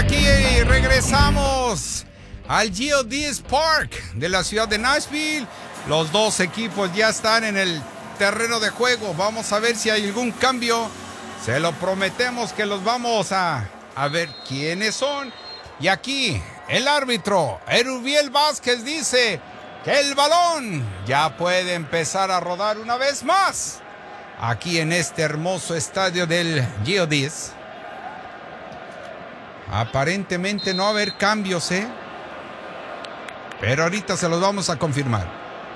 aquí y regresamos al Geodis Park de la ciudad de Nashville. Los dos equipos ya están en el terreno de juego. Vamos a ver si hay algún cambio. Se lo prometemos que los vamos a ver quiénes son. Y aquí el árbitro, Erubiel Vázquez, dice que el balón ya puede empezar a rodar una vez más aquí en este hermoso estadio del Geodis. Aparentemente no va a haber cambios, pero ahorita se los vamos a confirmar.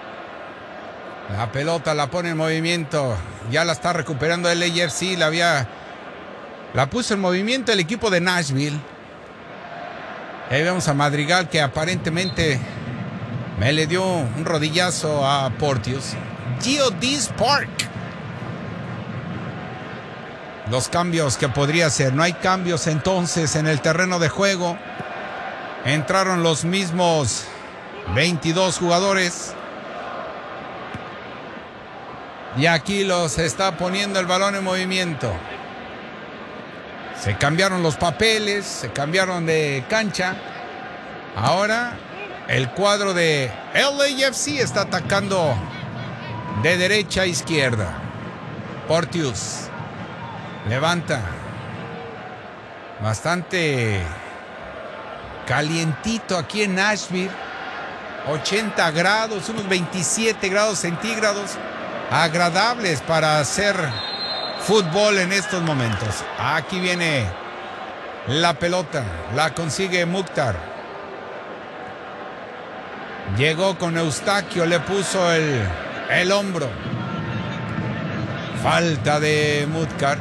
La pelota la pone en movimiento. Ya la está recuperando el LAFC. La puso en movimiento el equipo de Nashville. Ahí vemos a Madrigal, que aparentemente me le dio un rodillazo a Porteous. Geodis Park. Los cambios que podría ser. No hay cambios entonces en el terreno de juego. Entraron los mismos 22 jugadores. Y aquí los está poniendo el balón en movimiento. Se cambiaron los papeles, se cambiaron de cancha. Ahora el cuadro de LAFC está atacando de derecha a izquierda. Porteous levanta. Bastante calientito aquí en Nashville. 80 grados, unos 27 grados centígrados. Agradables para hacer fútbol en estos momentos. Aquí viene la pelota. La consigue Mukhtar. Llegó con Eustaquio. Le puso el hombro. Falta de Mukhtar.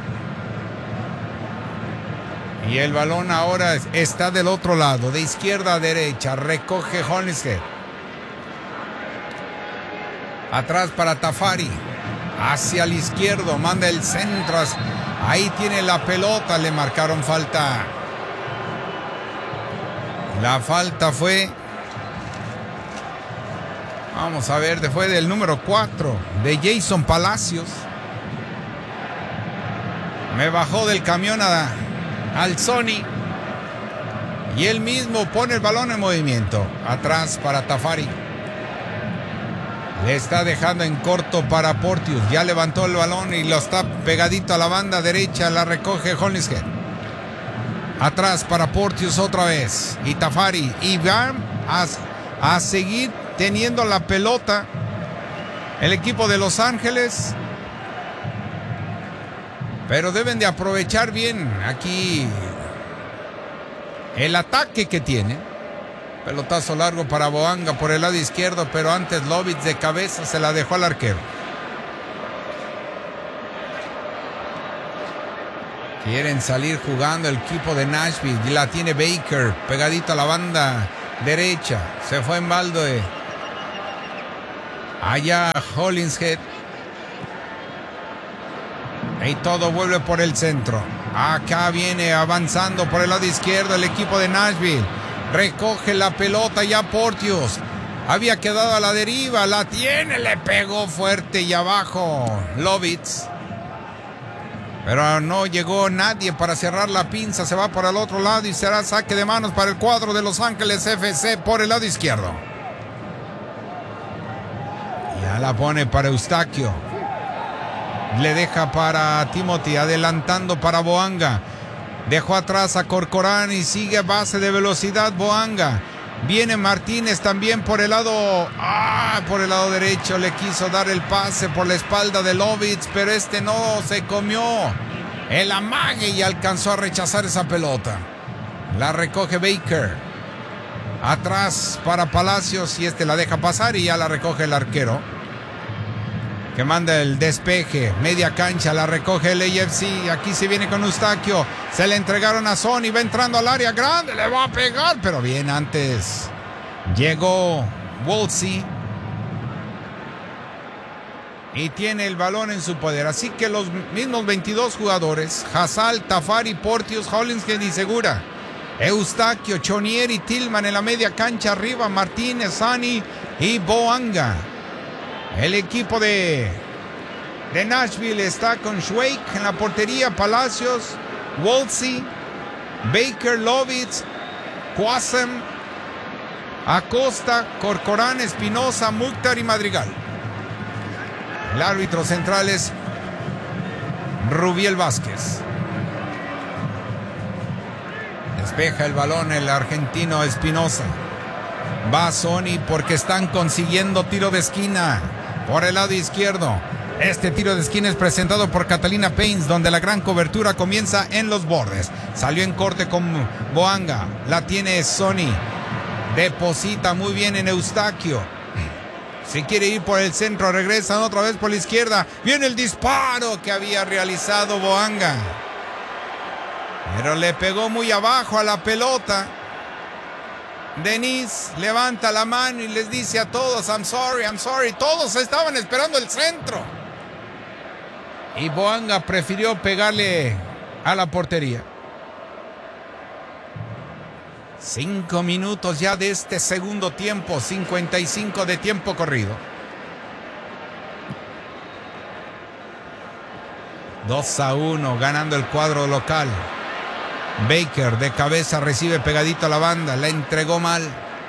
Y el balón ahora está del otro lado, de izquierda a derecha. Recoge Hollingshead. Atrás para Tafari. Hacia el izquierdo. Manda el centro. Ahí tiene la pelota. Le marcaron falta. La falta fue... Vamos a ver. Fue del número 4. De Jason Palacios. Me bajó del camión al Sony. Y él mismo pone el balón en movimiento. Atrás para Tafari. Le está dejando en corto para Porteous. Ya levantó el balón y lo está pegadito a la banda derecha. La recoge Hollingshead. Atrás para Porteous otra vez. Y Tafari. Y van a seguir teniendo la pelota el equipo de Los Ángeles. Pero deben de aprovechar bien aquí el ataque que tiene. Pelotazo largo para Boanga por el lado izquierdo, pero antes Lovitz de cabeza se la dejó al arquero. Quieren salir jugando el equipo de Nashville. Y la tiene Baker pegadito a la banda derecha. Se fue en balde. Allá Hollingshead. Y todo vuelve por el centro. Acá viene avanzando por el lado izquierdo el equipo de Nashville. Recoge la pelota ya Porteous. Había quedado a la deriva. La tiene, le pegó fuerte y abajo Lovitz. Pero no llegó nadie para cerrar la pinza. Se va por el otro lado y será saque de manos para el cuadro de Los Ángeles FC por el lado izquierdo. Ya la pone para Eustaquio. Le deja para Timothy, adelantando para Boanga. Dejó atrás a Corcoran y sigue a base de velocidad Boanga. Viene Martínez también por el lado derecho. Le quiso dar el pase por la espalda de Lovitz, pero no se comió el amague y alcanzó a rechazar esa pelota. La recoge Baker. Atrás para Palacios y la deja pasar y ya la recoge el arquero, que manda el despeje, media cancha, la recoge el AFC. Aquí se viene con Eustaquio. Se le entregaron a Sony, va entrando al área grande, le va a pegar, pero bien antes. Llegó Wolsey y tiene el balón en su poder. Así que los mismos 22 jugadores, Hazal, Tafari, Porteous, Hollingshead y Segura. Eustaquio, Chonieri, Tillman en la media cancha, arriba Martínez, Sani y Boanga. El equipo de Nashville está con Schweik en la portería, Palacios, Wolsey, Baker, Lovitz, Quasem, Acosta, Corcoran, Espinosa, Mukhtar y Madrigal. El árbitro central es Rubiel Vázquez. Despeja el balón el argentino Espinosa. Va Sony porque están consiguiendo tiro de esquina por el lado izquierdo. Este tiro de esquina es presentado por Catalina Paints, donde la gran cobertura comienza en los bordes. Salió en corte con Boanga. La tiene Sony. Deposita muy bien en Eustaquio. Si quiere ir por el centro, regresan otra vez por la izquierda. Viene el disparo que había realizado Boanga. Pero le pegó muy abajo a la pelota. Denis levanta la mano y les dice a todos, I'm sorry. Todos estaban esperando el centro. Y Boanga prefirió pegarle a la portería. 5 minutos ya de este segundo tiempo, 55 de tiempo corrido. 2-1 ganando el cuadro local. Baker de cabeza recibe pegadito a la banda, la entregó mal.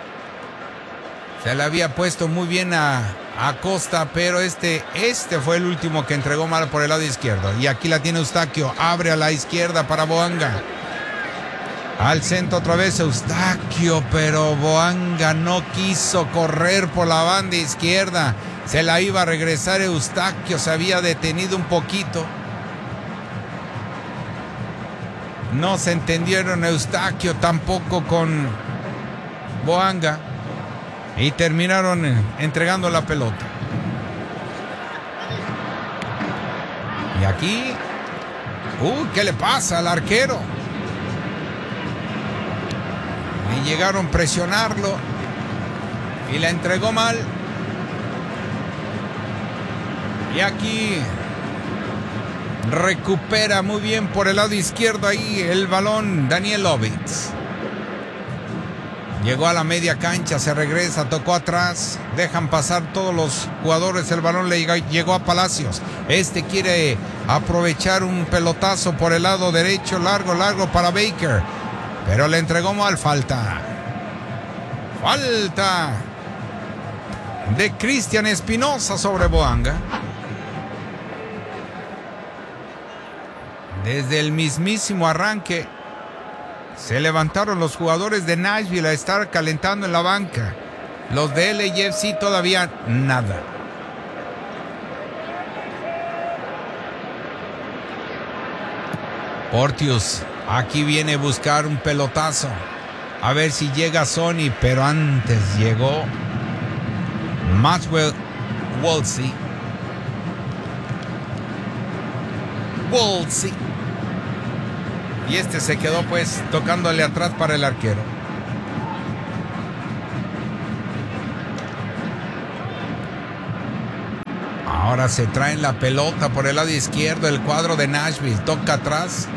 Se la había puesto muy bien a Acosta, pero este fue el último que entregó mal por el lado izquierdo. Y aquí la tiene Eustaquio, abre a la izquierda para Boanga. Al centro otra vez Eustaquio, pero Boanga no quiso correr por la banda izquierda. Se la iba a regresar Eustaquio, se había detenido un poquito. No se entendieron Eustaquio tampoco con Boanga y terminaron entregando la pelota. Y aquí, ¿qué le pasa al arquero? Y llegaron a presionarlo y la entregó mal. Y aquí recupera muy bien por el lado izquierdo ahí el balón Daniel Lovitz. Llegó a la media cancha, se regresa, tocó atrás, dejan pasar todos los jugadores, el balón le llegó a Palacios. Este quiere aprovechar un pelotazo por el lado derecho, largo para Baker, pero le entregó mal. Falta de Cristian Espinosa sobre Boanga. Desde el mismísimo arranque se levantaron los jugadores de Nashville a estar calentando en la banca. Los de LAFC todavía nada. Porteous aquí viene a buscar un pelotazo. A ver si llega Sony, pero antes llegó Maxwell Wolsey. Y este se quedó pues tocándole atrás para el arquero. Ahora se traen la pelota por el lado izquierdo el cuadro de Nashville. Toca atrás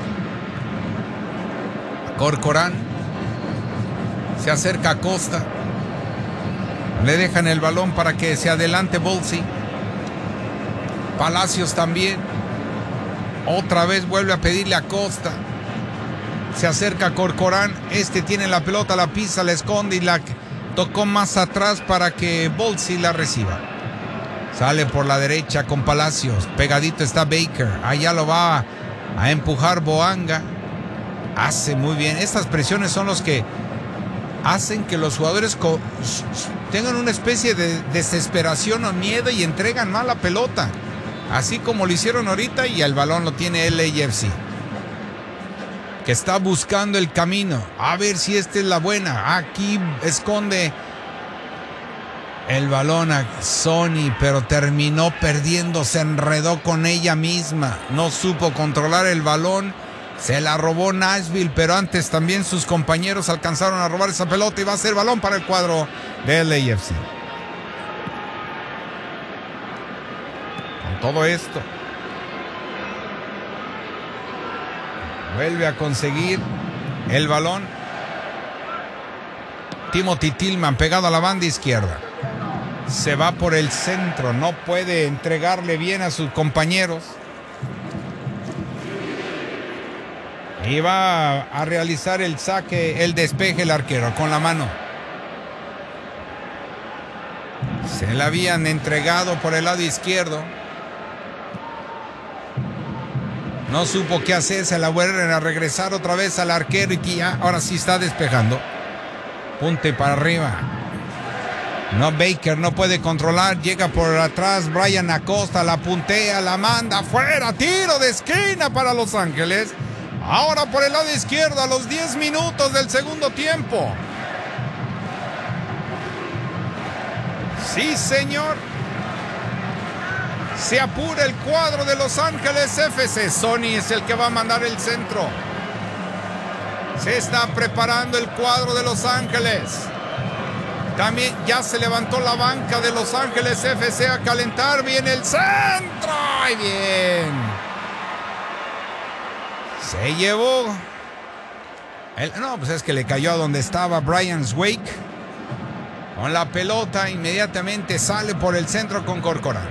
Corcoran. Se acerca a Costa. Le dejan el balón para que se adelante Bolsi. Palacios también. Otra vez vuelve a pedirle a Costa. Se acerca a Corcoran. Este tiene la pelota, la pisa, la esconde y la tocó más atrás para que Bolsi la reciba. Sale por la derecha con Palacios. Pegadito está Baker. Allá lo va a empujar Boanga. Hace muy bien. Estas presiones son los que hacen que los jugadores tengan una especie de desesperación o miedo y entregan mal la pelota. Así como lo hicieron ahorita, y el balón lo tiene LAFC, que está buscando el camino. A ver si esta es la buena. Aquí esconde el balón a Sony, pero terminó perdiendo, se enredó con ella misma. No supo controlar el balón. Se la robó Nashville, pero antes también sus compañeros alcanzaron a robar esa pelota y va a ser balón para el cuadro de LAFC. Todo esto vuelve a conseguir el balón Timothy Tillman pegado a la banda izquierda. Se va por el centro, no puede entregarle bien a sus compañeros. Y va a realizar el saque, el despeje el arquero con la mano. Se la habían entregado por el lado izquierdo. No supo qué hacer, se la vuelven a regresar otra vez al arquero y ya, ahora sí está despejando. Punte para arriba. No, Baker no puede controlar, llega por atrás Brian Acosta, la puntea, la manda afuera, tiro de esquina para Los Ángeles. Ahora por el lado izquierdo a los 10 minutos del segundo tiempo. Sí, señor. Se apura el cuadro de Los Ángeles FC. Sony es el que va a mandar el centro. Se está preparando el cuadro de Los Ángeles. También ya se levantó la banca de Los Ángeles FC a calentar. Viene el centro. ¡Ay, bien! Se llevó. No, pues es que le cayó a donde estaba Brian Wake. Con la pelota inmediatamente sale por el centro con Corcoran.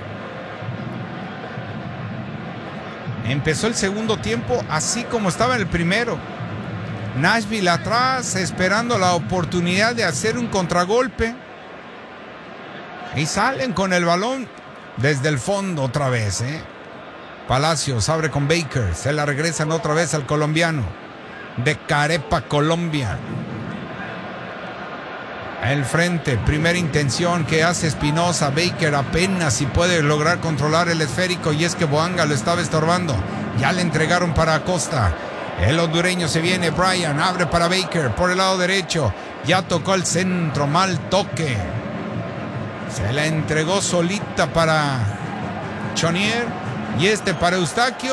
Empezó el segundo tiempo así como estaba en el primero. Nashville atrás esperando la oportunidad de hacer un contragolpe. Y salen con el balón desde el fondo otra vez. Palacios abre con Baker. Se la regresan otra vez al colombiano. De Carepa, Colombia. El frente, primera intención que hace Espinosa. Baker apenas si puede lograr controlar el esférico y es que Boanga lo estaba estorbando. Ya le entregaron para Acosta. El hondureño se viene, Brian abre para Baker por el lado derecho. Ya tocó el centro, mal toque. Se la entregó solita para Chonier y este para Eustaquio.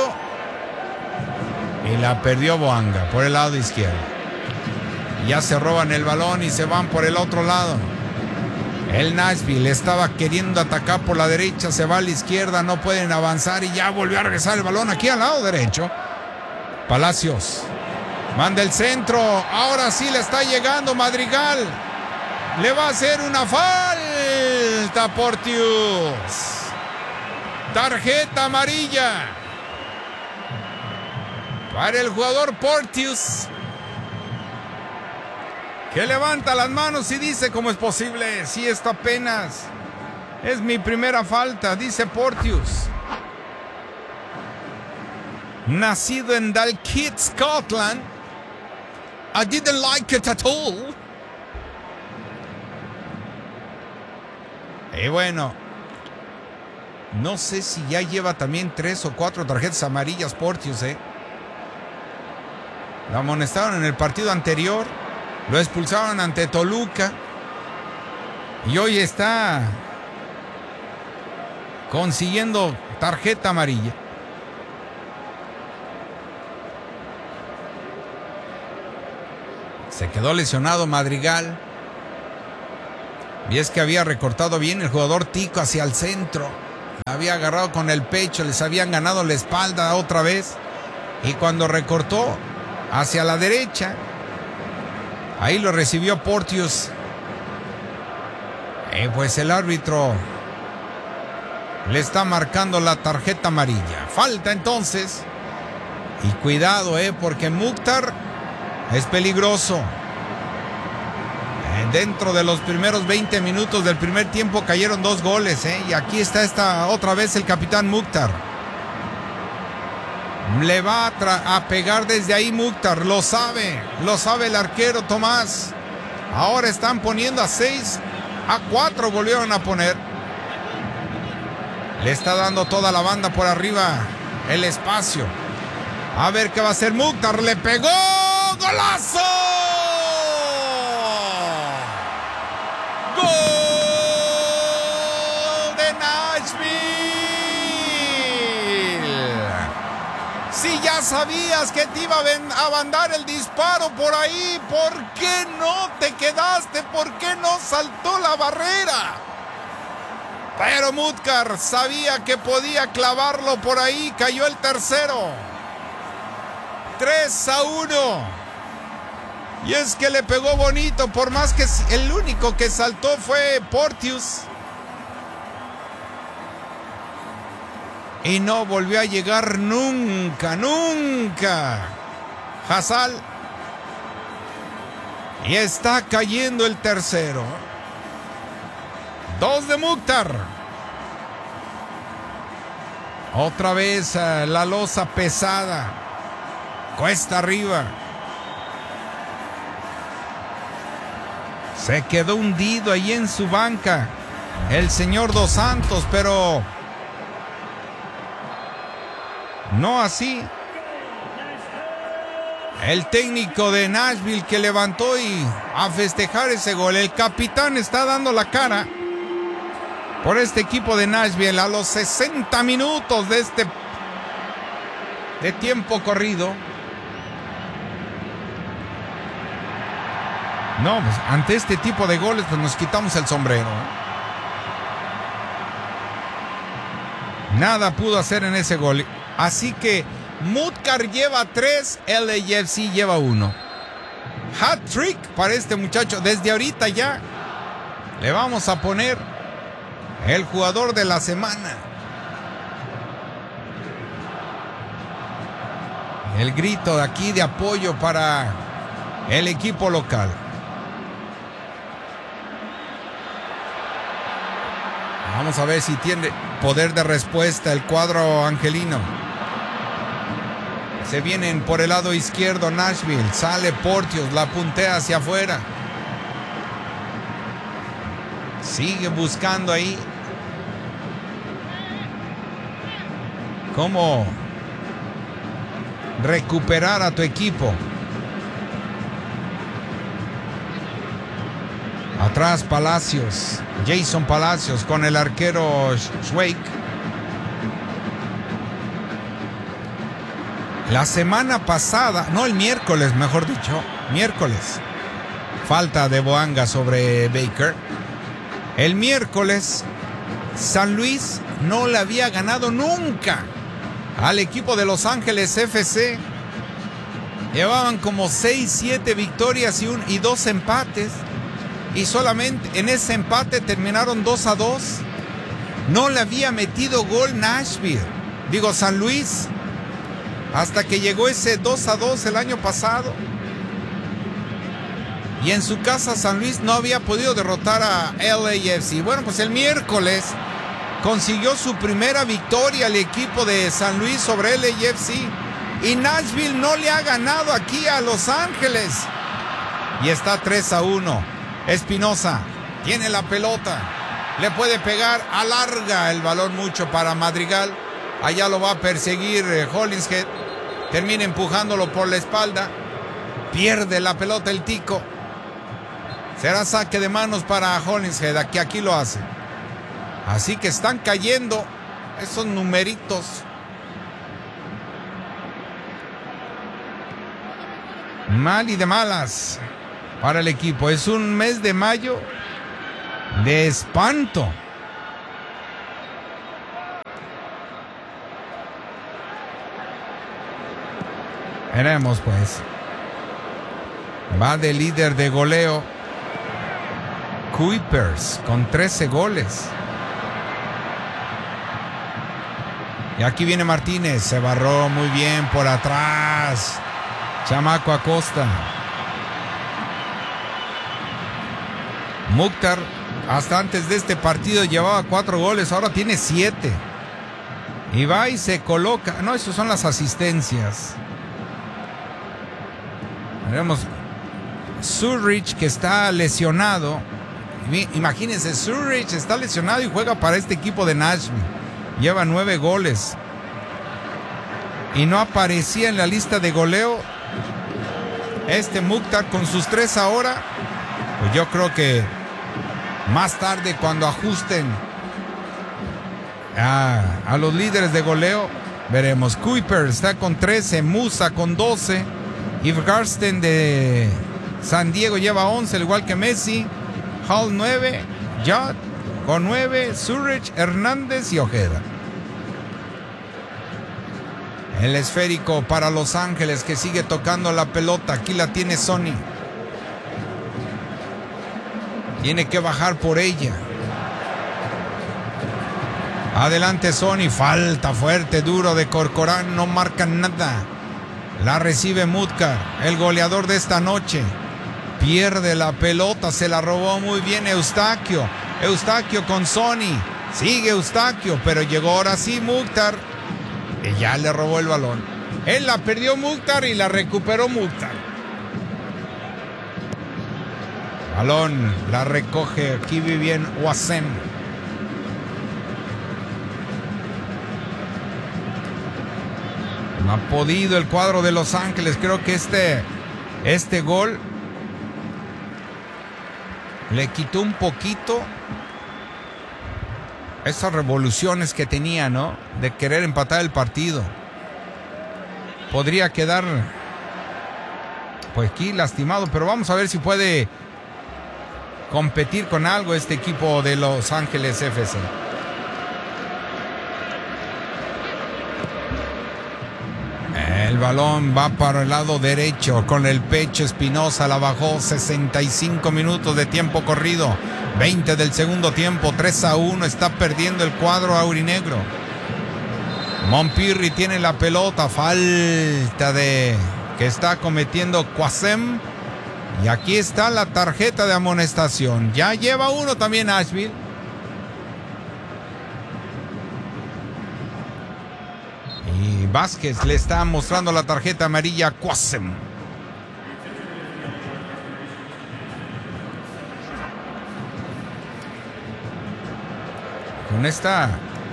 Y la perdió Boanga por el lado izquierdo. Ya se roban el balón y se van por el otro lado. El Nashville estaba queriendo atacar por la derecha, se va a la izquierda, no pueden avanzar y ya volvió a regresar el balón aquí al lado derecho. Palacios manda el centro, ahora sí le está llegando Madrigal. Le va a hacer una falta Porteous. Tarjeta amarilla para el jugador Porteous, que levanta las manos y dice: ¿cómo es posible? Si esto apenas es mi primera falta, dice Porteous. Nacido en Dalkeith, Scotland. I didn't like it at all. Y bueno, no sé si ya lleva también 3 o 4 tarjetas amarillas Porteous, Lo amonestaron en el partido anterior. Lo expulsaron ante Toluca. Y hoy está consiguiendo tarjeta amarilla. Se quedó lesionado Madrigal. Y es que había recortado bien el jugador Tico hacia el centro. Había agarrado con el pecho, les habían ganado la espalda otra vez. Y cuando recortó hacia la derecha, ahí lo recibió Porteous. Pues el árbitro le está marcando la tarjeta amarilla. Falta entonces. Y cuidado, porque Mukhtar es peligroso. Dentro de los primeros 20 minutos del primer tiempo cayeron 2 goles. Y aquí está otra vez el capitán Mukhtar. Le va a pegar desde ahí Mukhtar. Lo sabe el arquero Tomás. Ahora están poniendo a 6-4. Volvieron a poner. Le está dando toda la banda por arriba el espacio. A ver qué va a hacer Mukhtar. Le pegó. ¡Golazo! ¡Gol de Nashville! Si ya sabías que te iba a mandar el disparo por ahí, ¿por qué no te quedaste? ¿Por qué no saltó la barrera? Pero Mukhtar sabía que podía clavarlo por ahí. Cayó el tercero. 3-1. Y es que le pegó bonito, por más que el único que saltó fue Porteous. Y no volvió a llegar nunca. Hazal. Y está cayendo el tercero. 2 de Mukhtar. Otra vez la losa pesada. Cuesta arriba. Se quedó hundido ahí en su banca el señor Dos Santos, pero no así el técnico de Nashville, que levantó y a festejar ese gol. El capitán está dando la cara por este equipo de Nashville a los 60 minutos de tiempo corrido. No, pues ante este tipo de goles pues nos quitamos el sombrero. Nada pudo hacer en ese gol. Así que Mukhtar lleva 3, LAFC lleva 1. Hat trick para este muchacho. Desde ahorita ya le vamos a poner el jugador de la semana. El grito de aquí de apoyo para el equipo local. Vamos a ver si tiene poder de respuesta el cuadro angelino. Se vienen por el lado izquierdo Nashville. Sale Porteous, la puntea hacia afuera. Sigue buscando ahí cómo recuperar a tu equipo. Atrás Palacios, Jason Palacios con el arquero Schweik. La semana pasada, no, el miércoles, mejor dicho, miércoles, falta de Boanga sobre Baker. El miércoles, San Luis no le había ganado nunca al equipo de Los Ángeles FC. Llevaban como 6-7 victorias y 2 empates. Y solamente en ese empate terminaron 2-2. No le había metido gol San Luis, hasta que llegó ese 2-2 el año pasado. Y en su casa San Luis no había podido derrotar a LAFC. Bueno, pues el miércoles consiguió su primera victoria al equipo de San Luis sobre LAFC. Y Nashville no le ha ganado aquí a Los Ángeles. Y está 3-1. Espinosa tiene la pelota. Le puede pegar, alarga el balón mucho para Madrigal. Allá lo va a perseguir Hollingshead. Termina empujándolo por la espalda. Pierde la pelota el tico. Será saque de manos para Hollingshead, que aquí lo hace. Así que están cayendo esos numeritos. Mal y de malas para el equipo. Es un mes de mayo de espanto. Veremos pues. Va de líder de goleo Kuipers con 13 goles. Y aquí viene Martínez. Se barró muy bien por atrás. Chamaco Acosta. Mukhtar hasta antes de este partido llevaba 4 goles, ahora tiene 7. Y va y se coloca. No, eso son las asistencias. Veremos. Zurich, que está lesionado. Imagínense, Zurich está lesionado y juega para este equipo de Nashville. Lleva 9 goles. Y no aparecía en la lista de goleo este Mukhtar con sus 3 ahora. Pues yo creo que más tarde, cuando ajusten a los líderes de goleo, veremos. Kuiper está con 13, Musa con 12, Yves Garsten de San Diego lleva 11, al igual que Messi. Hall 9, Judd con 9, Zurich, Hernández y Ojeda. El esférico para Los Ángeles, que sigue tocando la pelota. Aquí la tiene Sonny. Tiene que bajar por ella. Adelante Sonny. Falta fuerte, duro de Corcoran. No marcan nada. La recibe Mutkar, el goleador de esta noche. Pierde la pelota, se la robó muy bien Eustaquio. Eustaquio con Sonny. Sigue Eustaquio, pero llegó ahora sí Mukhtar. Y ya le robó el balón. Él la perdió Mukhtar y la recuperó Mukhtar. Balón, la recoge aquí bien Wasem. No ha podido el cuadro de Los Ángeles. Creo que este gol le quitó un poquito esas revoluciones que tenía, ¿no? De querer empatar el partido. Podría quedar pues aquí lastimado, pero vamos a ver si puede competir con algo este equipo de Los Ángeles FC. El balón va para el lado derecho con el pecho. Espinosa la bajó. 65 minutos de tiempo corrido. 20 del segundo tiempo. 3-1. Está perdiendo el cuadro aurinegro. Montpirri tiene la pelota. Falta que está cometiendo Quasem. Y aquí está la tarjeta de amonestación. Ya lleva uno también Asheville. Y Vázquez le está mostrando la tarjeta amarilla a Quasem. Con esta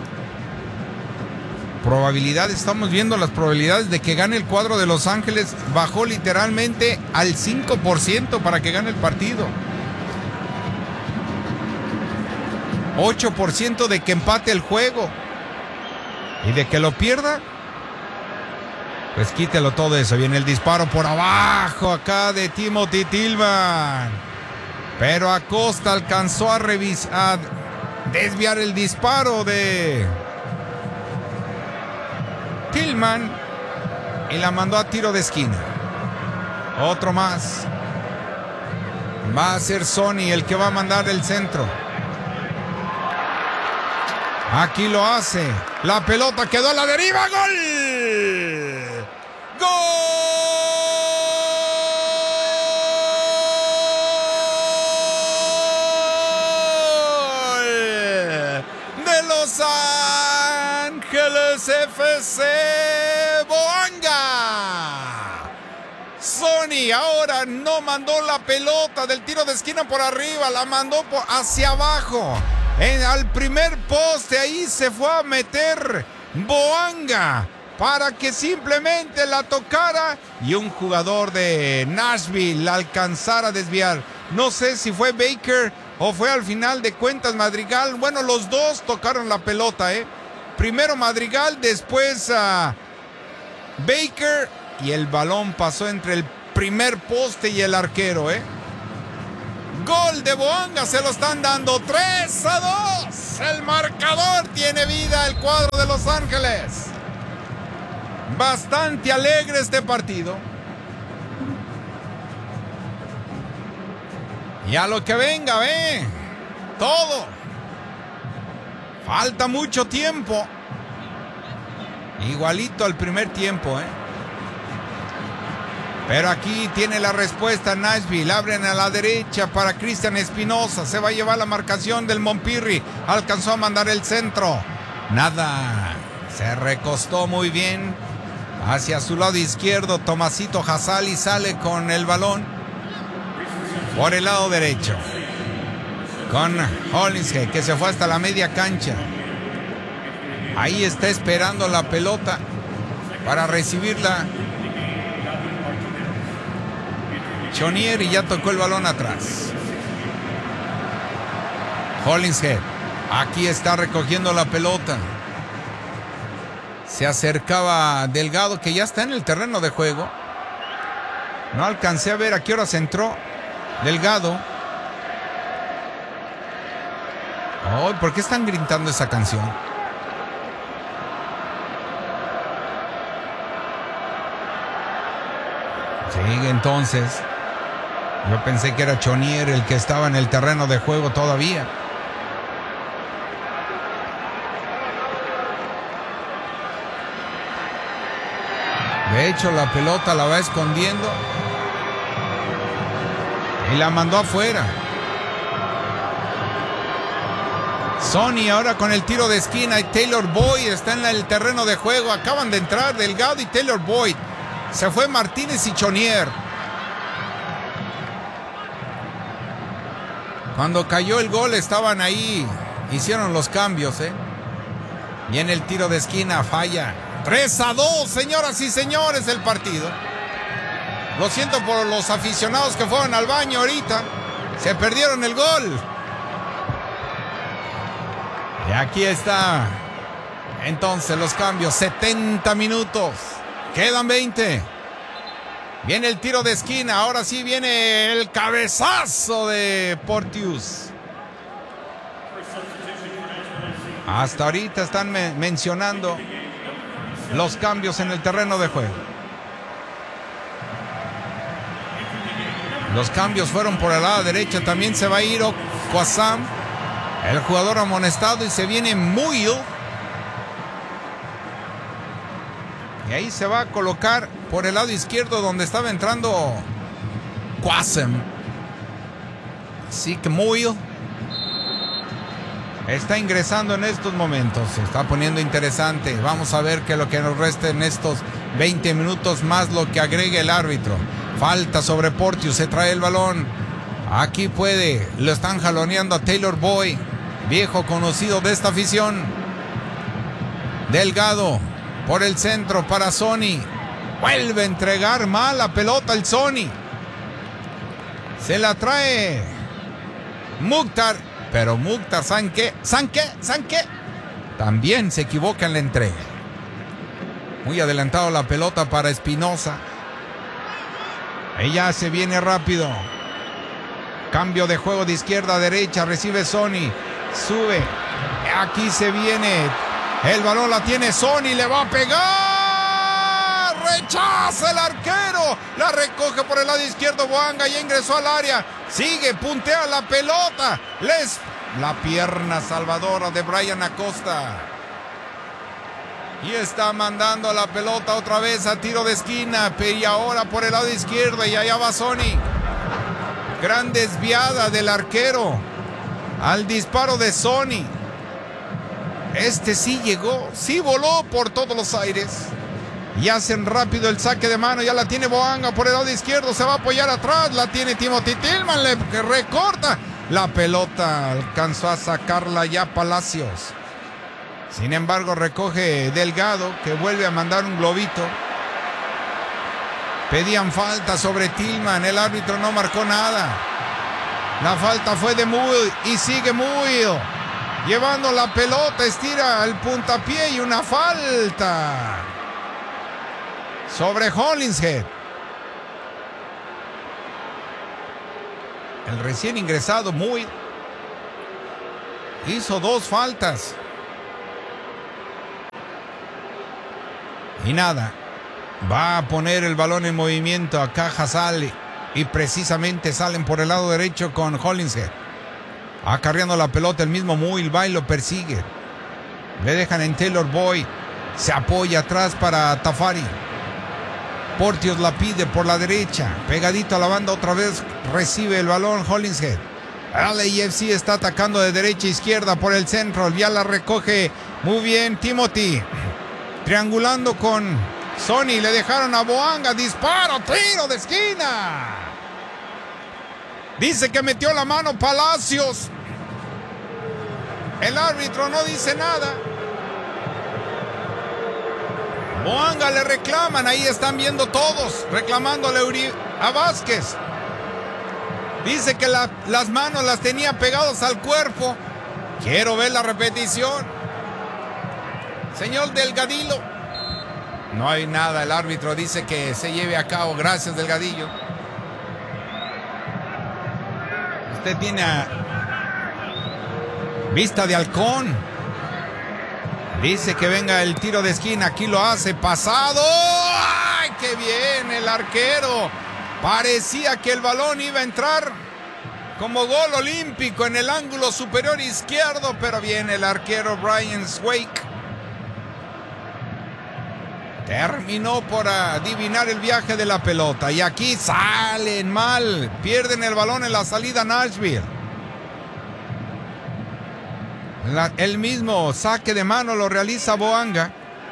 probabilidad, estamos viendo las probabilidades de que gane el cuadro de Los Ángeles. Bajó literalmente al 5% para que gane el partido. 8% de que empate el juego. Y de que lo pierda, pues quítelo todo eso. Viene el disparo por abajo acá de Timothy Tillman. Pero Acosta alcanzó a desviar el disparo de Tillman y la mandó a tiro de esquina. Otro más. Va a ser Sonny el que va a mandar el centro. Aquí lo hace. La pelota quedó a la deriva. ¡Gol! ¡Gol! De Los Ángeles FC. Boanga. Sonny ahora no mandó la pelota del tiro de esquina por arriba. La mandó hacia abajo. Al primer poste, ahí se fue a meter Boanga para que simplemente la tocara y un jugador de Nashville la alcanzara a desviar. No sé si fue Baker o fue al final de cuentas Madrigal. Bueno, los dos tocaron la pelota, Primero Madrigal, después Baker, y el balón pasó entre el primer poste y el arquero, Gol de Boanga, se lo están dando 3-2. El marcador tiene vida, el cuadro de Los Ángeles. Bastante alegre este partido. Y a lo que venga, todo. Falta mucho tiempo. Igualito al primer tiempo, Pero aquí tiene la respuesta Nashville. Abren a la derecha para Cristian Espinosa. Se va a llevar la marcación del Montpirri. Alcanzó a mandar el centro. Nada. Se recostó muy bien. Hacia su lado izquierdo, Tomasito Hasali sale con el balón. Por el lado derecho. Con Hollingshead, que se fue hasta la media cancha. Ahí está esperando la pelota para recibirla Chonier, y ya tocó el balón atrás. Hollingshead. Aquí está recogiendo la pelota. Se acercaba Delgado, que ya está en el terreno de juego. No alcancé a ver a qué hora se entró Delgado. Oh, ¿por qué están gritando esa canción? Sigue entonces. Yo pensé que era Chonier el que estaba en el terreno de juego todavía. De hecho, la pelota la va escondiendo y la mandó afuera. Sonny ahora con el tiro de esquina y Taylor Boyd está en el terreno de juego. Acaban de entrar Delgado y Taylor Boyd. Se fue Martínez y Chonier. Cuando cayó el gol estaban ahí. Hicieron los cambios, Y en el tiro de esquina falla. 3-2, señoras y señores, el partido. Lo siento por los aficionados que fueron al baño ahorita. Se perdieron el gol. Y aquí está. Entonces los cambios. 70 minutos. Quedan 20. Viene el tiro de esquina. Ahora sí viene el cabezazo de Porteous. Hasta ahorita están mencionando los cambios en el terreno de juego. Los cambios fueron por el lado derecho. También se va a ir Kwasam, el jugador amonestado, y se viene Muyl. Y ahí se va a colocar por el lado izquierdo donde estaba entrando Kwasam. Así que Muyl está ingresando en estos momentos. Se está poniendo interesante. Vamos a ver qué es lo que nos resta en estos 20 minutos más lo que agregue el árbitro. Falta sobre Porteous. Se trae el balón. Aquí puede. Lo están jaloneando a Taylor Boyd, viejo conocido de esta afición. Delgado por el centro para Sonny. Vuelve a entregar mal la pelota el Sonny. Se la trae Mukhtar. Pero Mukhtar, ¿saben qué? También se equivoca en la entrega. Muy adelantado la pelota para Espinosa. Ella se viene rápido. Cambio de juego de izquierda a derecha. Recibe Sonny. Sube. Aquí se viene. El balón la tiene Sonny. Le va a pegar. Rechaza el arquero. La recoge por el lado izquierdo Boanga. Ya ingresó al área. Sigue, puntea la pelota. La pierna salvadora de Brian Acosta. Y está mandando la pelota otra vez a tiro de esquina. Y ahora por el lado izquierdo. Y allá va Sonny. Gran desviada del arquero al disparo de Sonny. Este sí llegó. Sí voló por todos los aires. Y hacen rápido el saque de mano. Ya la tiene Boanga por el lado izquierdo. Se va a apoyar atrás. La tiene Timothy Tillman. Le recorta. La pelota alcanzó a sacarla ya Palacios. Sin embargo, recoge Delgado, que vuelve a mandar un globito. Pedían falta sobre Tillman. El árbitro no marcó nada. La falta fue de Muyl. Y sigue Muyl llevando la pelota. Estira el puntapié y una falta sobre Hollingshead. El recién ingresado Muyl hizo 2 faltas. Y nada. Va a poner el balón en movimiento acá Hasal. Y precisamente salen por el lado derecho con Hollingshead. Acarreando la pelota el mismo Muyl va y lo persigue. Le dejan en Taylor Boyd. Se apoya atrás para Tafari. Porteous la pide por la derecha. Pegadito a la banda otra vez. Recibe el balón Hollingshead. LAFC está atacando de derecha a izquierda por el centro. Ya la recoge muy bien Timothy. Triangulando con Sonny. Le dejaron a Boanga. Disparo. Tiro de esquina. Dice que metió la mano Palacios. El árbitro no dice nada. Boanga le reclaman. Ahí están viendo todos. Reclamándole a Vázquez. Dice que las manos las tenía pegadas al cuerpo. Quiero ver la repetición. Señor Delgadillo. No hay nada. El árbitro dice que se lleve a cabo. Gracias, Delgadillo. Usted tiene vista de halcón. Dice que venga el tiro de esquina. Aquí lo hace. Pasado. ¡Ay, qué bien el arquero! Parecía que el balón iba a entrar como gol olímpico en el ángulo superior izquierdo. Pero viene el arquero Brian Swake. Terminó por adivinar el viaje de la pelota. Y aquí salen mal. Pierden el balón en la salida Nashville. El mismo saque de mano lo realiza Boanga.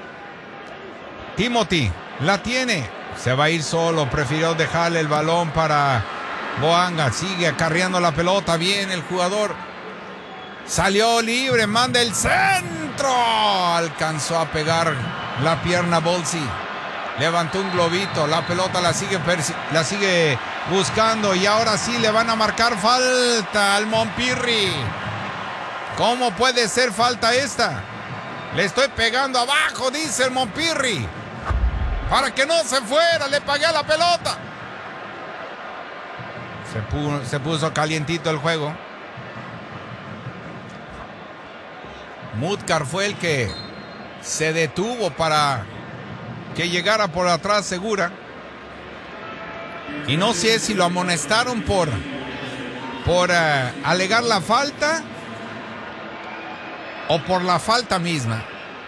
Timothy la tiene. Se va a ir solo. Prefirió dejarle el balón para Boanga. Sigue acarreando la pelota. Bien el jugador. Salió libre. Manda el centro. Alcanzó a pegar la pierna Bolsi. Levantó un globito. La pelota la sigue buscando. Y ahora sí le van a marcar falta al Montpirri. ¿Cómo puede ser falta esta? Le estoy pegando abajo, dice el Montpirri. Para que no se fuera, le pagué a la pelota. Se puso calientito el juego. Mutkar fue el que se detuvo para que llegara por atrás Segura. Y no sé si lo amonestaron por alegar la falta o por la falta misma.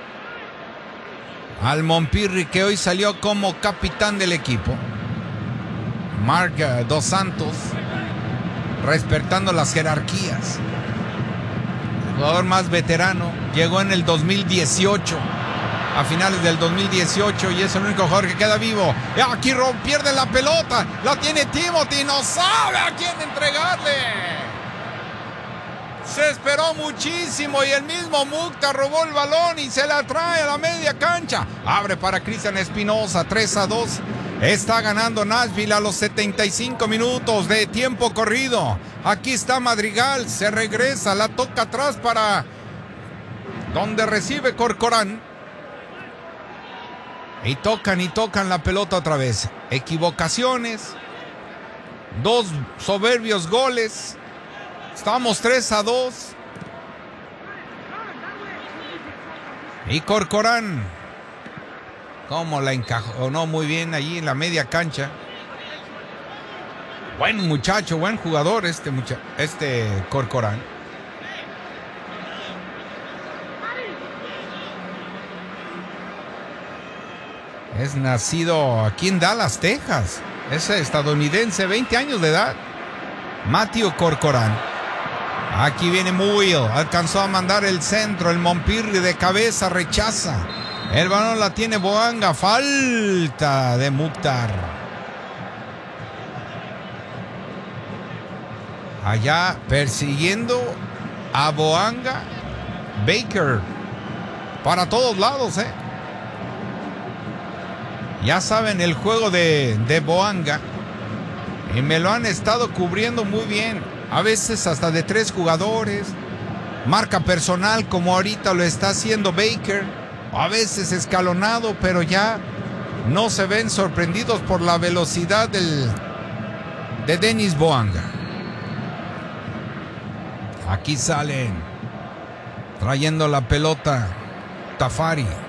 Al Montpirri, que hoy salió como capitán del equipo, Marc Dos Santos, respetando las jerarquías. El jugador más veterano, llegó en el 2018, a finales del 2018, y es el único jugador que queda vivo. Y aquí pierde la pelota, la tiene Timothy, no sabe a quién entregarle. Se esperó muchísimo y el mismo Mukhtar robó el balón y se la trae a la media cancha. Abre para Cristian Espinosa, 3-2. Está ganando Nashville a los 75 minutos de tiempo corrido. Aquí está Madrigal, se regresa, la toca atrás para donde recibe Corcoran. Y tocan la pelota otra vez. Equivocaciones. 2 soberbios goles. Estamos 3-2. Y Corcoran, cómo la encajonó muy bien allí en la media cancha. Buen muchacho, buen jugador este Corcoran. Es nacido aquí en Dallas, Texas. Es estadounidense, 20 años de edad. Matthew Corcoran. Aquí viene Muyl, alcanzó a mandar el centro, el Montpirri de cabeza rechaza. El balón la tiene Boanga, falta de Mukhtar. Allá persiguiendo a Boanga, Baker, para todos lados, Ya saben el juego de Boanga, y me lo han estado cubriendo muy bien. A veces hasta de 3 jugadores. Marca personal como ahorita lo está haciendo Baker. A veces escalonado, pero ya no se ven sorprendidos por la velocidad de Denis Boanga. Aquí salen trayendo la pelota Tafari.